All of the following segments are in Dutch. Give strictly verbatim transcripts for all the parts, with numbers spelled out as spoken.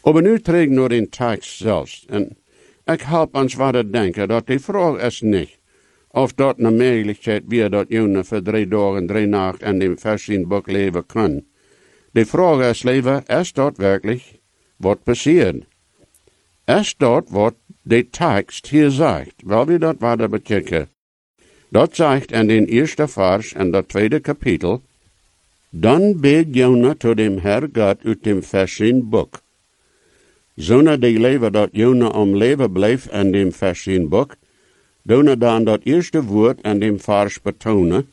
Aber nu trek nur den tekst zelfs. En ik help ons wat denken dat die vraag is niet. Of dat een mogelijkheid weer dat Jona voor drie dagen, drie nachten in dem verschiedenen boek leven kan. De vraag is leven, is dat werkelijk wat passiert? Is dat wat de tekst hier zegt? Wel we dat wat bekijken. Dat zegt in den eerste vers en dat tweede kapitel. Dan beet Jona tot dem Herr God uit dem verschiedenen boek. Zonder die leven dat Jona om leven bleef in dem verschiedenen boek, doen dan dat eerste woord in dem vers betonen,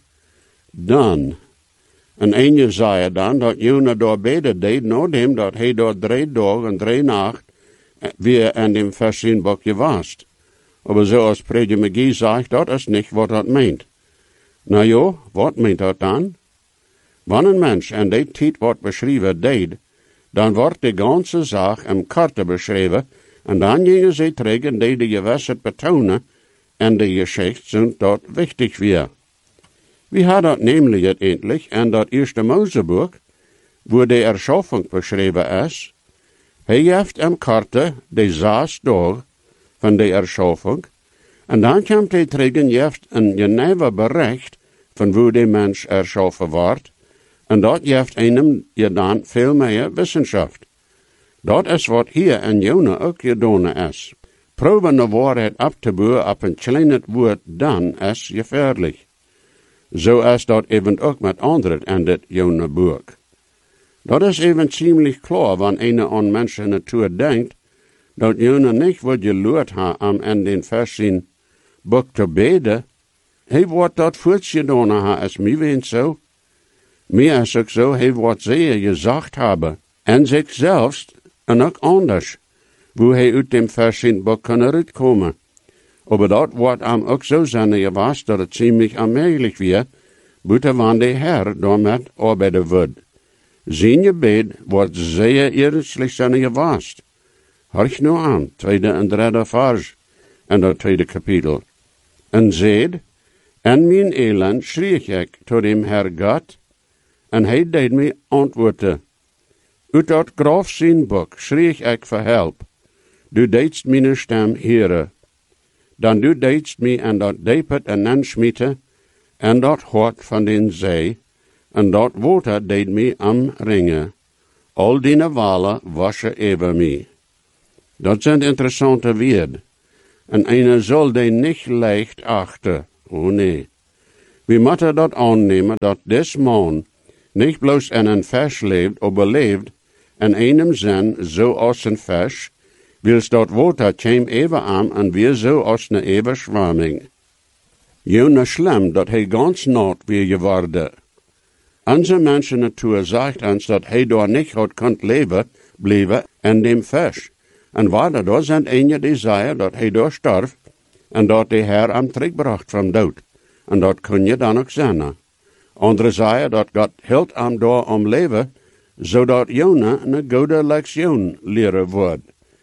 dan. En een Jesaja dan, dat Jona door beden deed, nadat dat hij door drie dagen en drie nacht weer in dem verschiedenen boek was. Maar zoals Prediger McGee zegt, dat is niet wat dat meent. Nou ja, wat meent dat dan? Wanneer een mens in die tijd wat beschreven deed, dan wordt de ganze zaak in korte beschreven, en dan gingen ze terug en deden je wisset betonen, en de geschichte zijn dat wichtig weer. We hadden dat nämlich uiteindelijk in dat eerste Moseboek, wo de erschaffing beschreven is. Hij heeft in korte de zes dagen van de erschaffing, en dan komt hij terug en heeft een geneve bericht van hoe de mens erschaffen wordt, en dat heeft einem je dan veel meer wetenschap. Dat is wat hier in Jona ook gedaan is. Proben de waarheid op te bouwen op een klein woord dan is gevaarlijk. Zo is dat even ook met anderen in dit Jona-boek. Dat is even ziemlich klaar, wanneer een aan mensen natuur denkt, dat Jona niet wat geloerd ha om in den verschiedenen boek te beden. Hij wordt dat voortgedaan ha, is mij wens zo. Meer is ook zo, hij wordt zeer gezegd hebben, en zichzelf en ook anders, wo hij uit dem verschiedenen boek kan uitkomen. Aber dat wordt am ook zo zijn gewas, dat het ziemlich onmogelijk weer, buiten wanneer de Herr daarmee arbeiden wordt. Zijn gebed wordt zeer eerlijk zijn gewas. Horch nu aan, tweede en derde vers, en dat tweede kapitel. En zeid, en mijn elend schreef ik tot dem Herr God, en hij deed mij antwoorden. Uit dat grof zijn boek schreef ik voor help. Du deedst mijn stem heren. Dan du deedst mij en dat depet en ansmieten, en dat hort van den zee, en dat water deed mij omringen. Al die walen wassen over mij. Dat zijn interessante woorden. En einer zal die niet leicht achten. Oh nee. We moeten dat aannemen dat des man niet bloos in een vers leeft, maar leeft in einem zin zoals een vers, wils dat water kwam even aan en weer zo als een overschwamming. Jona schlimm dat hij ganz nat weer geworden. Onze mensen natuur zegt ons dat hij daar niet had kunt leven, blijven in dem vers. En waarder daar zijn ene die zeggen dat hij daar starf, en dat de Heer hem terugbracht van dood. En dat kun je dan ook zeggen. Anderen zeggen dat God hield hem daar om leven, zodat Jona een goede lektion leren wordt.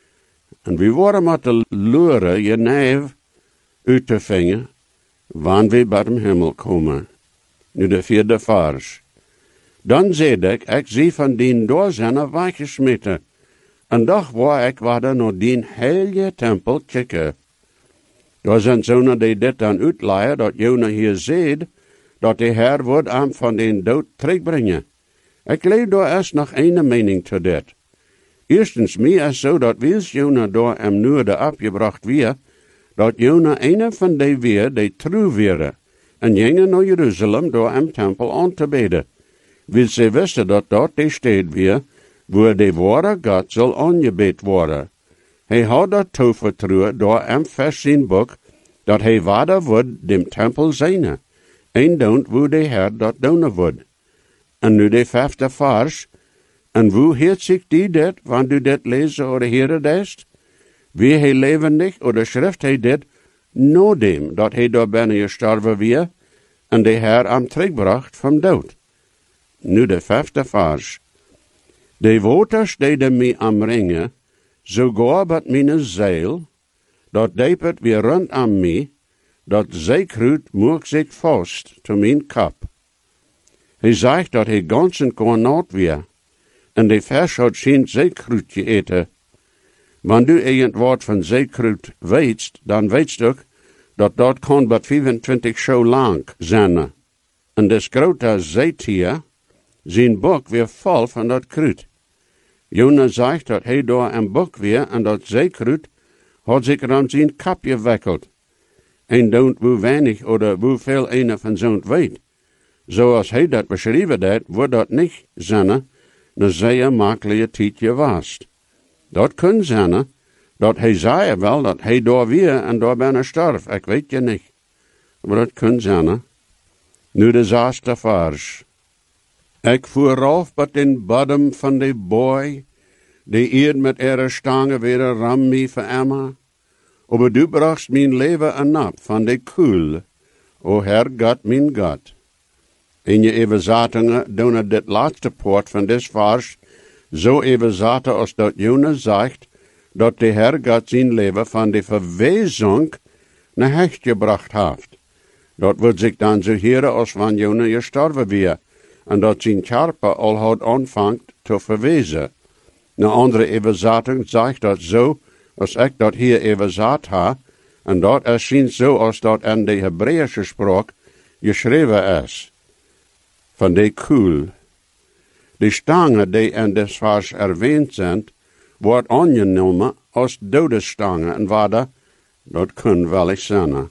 En we worden met de lure je neef uit te vingen, wanneer we bij de hemel komen. Nu de vierde vers. Dan zei ik, ik zie van dien door zijn weggesmeten. En dag waar ik waarde naar dien heilige tempel kijken. Daar zijn zonen die dit dan uitleiden, dat Jona hier ziet, dat de Heer wordt hem van den dood terugbrengen. Ik leef daar eerst nog een mening te dit. Eerstens, mij is zo dat wils Jona door hem noorden afgebracht weer, dat Jona een van die weer die trouw werden, en gingen naar Jeruzalem door hem tempel aan te beden. Wil ze wisten dat dat de stad weer, waar de ware God zal aangebed worden. Hij had dat toevertrouwen door hem vers zijn boek, dat hij waarde wordt dem tempel zijn, en don't wo de Heer dat doen wordt. En nu de vijfde vers, en hoe heet zich die dit, wanneer du dit lezen of heren deest? Wie hij levendig, oder schrift hij dit, no dem, dat hij door binnen gestorven weer, en de Heer hem terugbracht van dood. Nu de vijfde vers. De waters deden mij omringen, zo gab het mijn zeil, dat depet weer rond aan mij, dat zeekruid moeg zich vast te mijn kap. Hij zegt dat hij ganz en kon nat weer, en de vers had geen zeekruid geëten, Wenn du irgend wat van zeekruid weet, dan weet du ook, dat dat kan but vijfentwintig zo lang zijn. En das grote zeetier, zijn bok weer vol van dat kruid. Jona zegt dat hij daar een bok weer en dat zeekruid had zich aan zijn kap gewikkeld. En don't hoe weinig oder hoeveel een van zo'n weet. Zoals hij dat beschreven deed, wordt dat niet zijn, een zeer makkelijke tijdje was. Dat kan zijn, dat hij zei wel dat hij daar weer en daar bijna sterf. Ik weet je niet. Maar dat kan zijn. Nu de zesde vers. Ik voer af bij den bodem van de boy, die eerd met ihre stangen weer ram me veremmer. Aber du brachst mijn leven een nap van de koel, o Herr God, mijn God. In je Übersetzungen doen dit laatste poort van dit vers zo übersetzen als dat Jona zegt, dat de Herr God zijn leven van de verwezing naar hecht gebracht heeft. Dat wordt zich dan zo heren als van Jona gestorven weer, en dat zijn karper al had aanvangt te verwezen. Een andere Übersetzung zegt dat zo, als ik dat hier überzet ha, en dat erschien zo als dat in de Hebreeuwse spraak geschreven is. Van de koel. De stangen die in dit vers erwähnt zijn, wordt aangenomen als dodesstangen en waarde, dat kan wel eens zijn.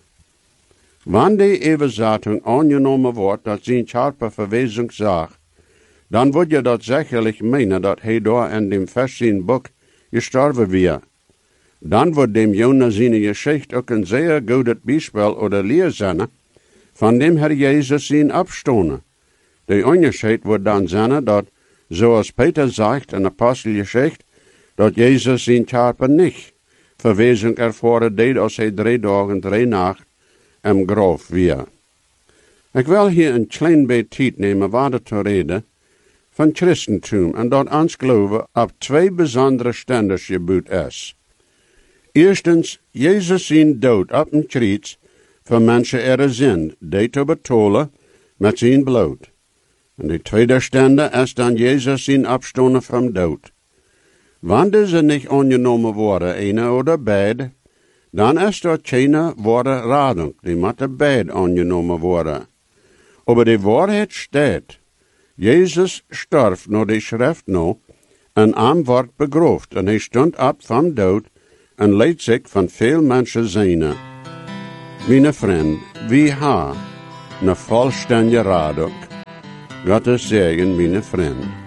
Wanneer de Übersetzung aangenomen wordt dat zijn scherpe verwijzing zag, dan wordt je dat zekerlijk menen dat hij daar in dem vijftiende boek gestorven weer. Dan wordt dem Jona zijn geschichte ook een zeer goed bijspel oder leer zijn van dem Herr Jezus zijn afstonen. De onderscheid wordt dan zijn dat, zoals Peter zegt in Apostelgeschichte, dat Jezus zijn scherpe niet verwijzing ervoor deed als hij drie dagen, drie nacht im graf weer. Ik wil hier een klein beetje tijd nemen waarde te reden van Christentum en dat ons geloven op twee bijzondere ständer geboet is. Eerstens, Jezus zijn dood op een kruis voor mensen er zin, die te betalen met zijn bloed. En de tweede ständer is dan Jezus zijn opstonden van dood. Wanneer ze niet aangenomen worden, ene oder beide, dan is dat geen ware radung, die moeten beide aangenomen worden. Aber de waarheid staat, Jezus stierf naar de schrift nou, en am wordt begroofd, en hij stond op van dood, en leed zich van veel mensen zijn. Mijn vriend, wie ha, een volständige radung. Gottes Segen, mijn vriend.